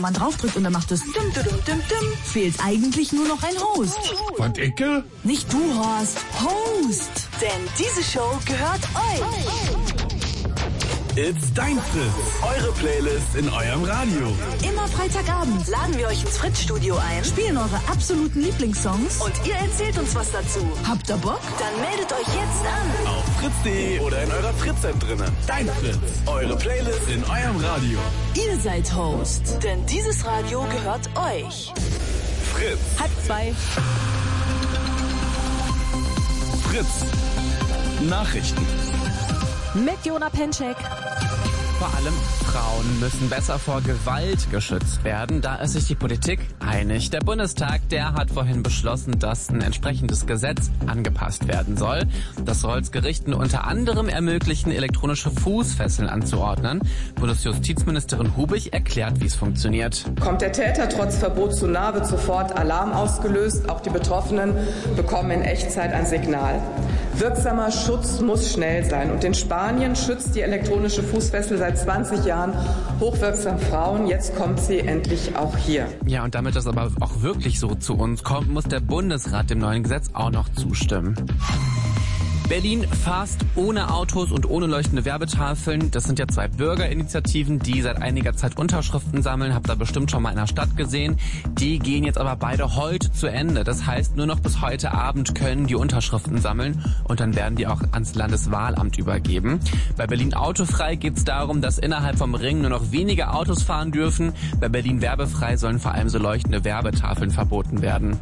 man draufdrückt und dann macht es dim, dim, dim, dim, fehlt eigentlich nur noch ein Host. Und Icke? Nicht du, Horst, Host. Denn diese Show gehört euch. It's dein Fritz. Eure Playlist in eurem Radio. Immer Freitagabend Laden wir euch ins Fritz-Studio ein. spielen eure absoluten Lieblingssongs. Und ihr erzählt uns was dazu. Habt ihr Bock? Dann meldet euch jetzt an. Auf fritz.de oder in eurer Fritz-App drinne. Dein Fritz. Eure Playlist in eurem Radio. Ihr seid Host. Denn dieses Radio gehört euch. Fritz. 1:30. Fritz. Nachrichten. Mit Jona Penczek. Vor allem Frauen müssen besser vor Gewalt geschützt werden. Da ist sich die Politik einig. Der Bundestag, der hat vorhin beschlossen, dass ein entsprechendes Gesetz angepasst werden soll. Das soll es Gerichten unter anderem ermöglichen, elektronische Fußfesseln anzuordnen. Bundesjustizministerin Hubig erklärt, wie es funktioniert. Kommt der Täter trotz Verbot zu nah, wird sofort Alarm ausgelöst. Auch die Betroffenen bekommen in Echtzeit ein Signal. Wirksamer Schutz muss schnell sein. Und in Spanien schützt die elektronische Fußfessel seit 20 Jahren hochwirksam Frauen. Jetzt kommt sie endlich auch hier. Ja, und damit das aber auch wirklich so zu uns kommt, muss der Bundesrat dem neuen Gesetz auch noch zustimmen. Berlin fast ohne Autos und ohne leuchtende Werbetafeln. Das sind ja 2 Bürgerinitiativen, die seit einiger Zeit Unterschriften sammeln. Habt ihr bestimmt schon mal in der Stadt gesehen. Die gehen jetzt aber beide heute zu Ende. Das heißt, nur noch bis heute Abend können die Unterschriften sammeln und dann werden die auch ans Landeswahlamt übergeben. Bei Berlin Autofrei geht es darum, dass innerhalb vom Ring nur noch wenige Autos fahren dürfen. Bei Berlin Werbefrei sollen vor allem so leuchtende Werbetafeln verboten werden.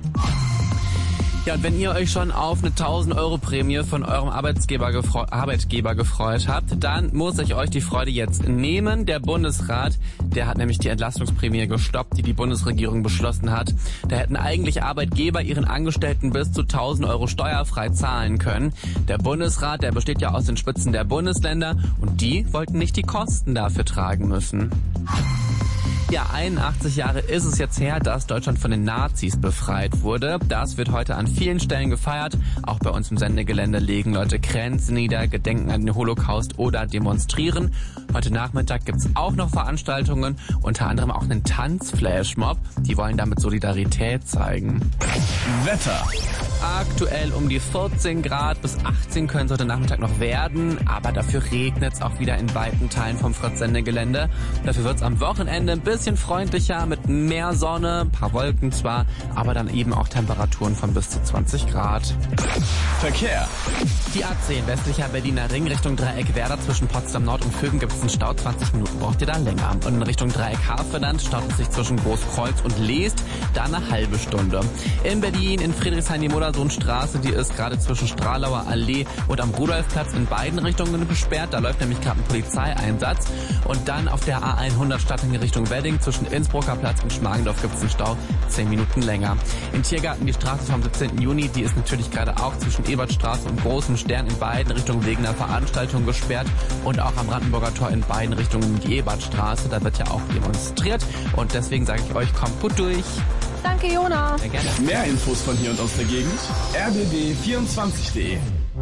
Ja, und wenn ihr euch schon auf eine 1.000-Euro-Prämie von eurem Arbeitgeber gefreut habt, dann muss ich euch die Freude jetzt nehmen. Der Bundesrat, der hat nämlich die Entlastungsprämie gestoppt, die die Bundesregierung beschlossen hat. Da hätten eigentlich Arbeitgeber ihren Angestellten bis zu 1.000 Euro steuerfrei zahlen können. Der Bundesrat, der besteht ja aus den Spitzen der Bundesländer und die wollten nicht die Kosten dafür tragen müssen. Ja, 81 Jahre ist es jetzt her, dass Deutschland von den Nazis befreit wurde. Das wird heute an vielen Stellen gefeiert. Auch bei uns im Sendegelände legen Leute Kränze nieder, gedenken an den Holocaust oder demonstrieren. Heute Nachmittag gibt's auch noch Veranstaltungen, unter anderem auch einen Tanzflashmob. Die wollen damit Solidarität zeigen. Wetter. Aktuell um die 14 Grad bis 18 können es heute Nachmittag noch werden, aber dafür regnet es auch wieder in weiten Teilen vom Fritz-Sendegelände. Dafür wird es am Wochenende ein bisschen freundlicher mit mehr Sonne, ein paar Wolken zwar, aber dann eben auch Temperaturen von bis zu 20 Grad. Verkehr. Die A10 westlicher Berliner Ring Richtung Dreieck Werder zwischen Potsdam Nord und Vögen gibt es einen Stau, 20 Minuten braucht ihr da länger. Und in Richtung Dreieck Havelland staut es sich zwischen Großkreuz und Leest, da eine halbe Stunde. In Berlin, in Friedrichshain, die Modersohnstraße, die ist gerade zwischen Stralauer Allee und am Rudolfplatz in beiden Richtungen gesperrt. Da läuft nämlich gerade ein Polizeieinsatz. Und dann auf der A100 Stadtring Richtung Wedding zwischen Innsbrucker Platz und Schmargendorf gibt es einen Stau, 10 Minuten länger. In Tiergarten die Straße vom 17. Juni, die ist natürlich gerade auch zwischen Ebertstraße und Großem Stern in beiden Richtungen wegen einer Veranstaltung gesperrt. Und auch am Brandenburger Tor in beiden Richtungen die Ebertstraße, da wird ja auch demonstriert. Und deswegen sage ich euch, kommt gut durch. Danke, Jona. Sehr gerne. Mehr Infos von hier und aus der Gegend. rbb24.de.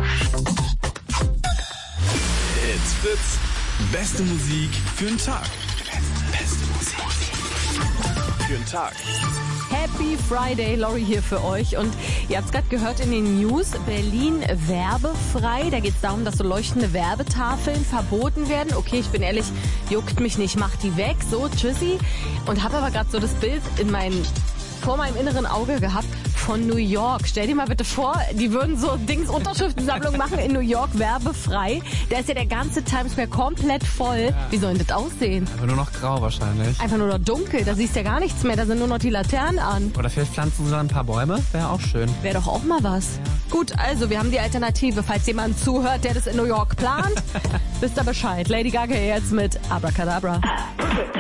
It's Fritz. Beste Musik für den Tag. Beste Musik für den Tag. Happy Friday, Lori hier für euch. Und ihr habt es gerade gehört in den News, Berlin werbefrei. Da geht es darum, dass so leuchtende Werbetafeln verboten werden. Okay, ich bin ehrlich, juckt mich nicht, mach die weg, so, tschüssi. Und habe aber gerade so das Bild vor meinem inneren Auge gehabt von New York. Stell dir mal bitte vor, die würden so Unterschriftensammlung machen in New York, werbefrei. Da ist ja der ganze Times Square komplett voll. Wie soll denn das aussehen? Aber nur noch grau wahrscheinlich. Einfach nur noch dunkel, da siehst du ja gar nichts mehr, da sind nur noch die Laternen an. Oder vielleicht pflanzen sie da ein paar Bäume, wäre auch schön. Wäre doch auch mal was. Ja. Gut, also wir haben die Alternative. Falls jemand zuhört, der das in New York plant, wisst ihr Bescheid. Lady Gaga jetzt mit Abracadabra.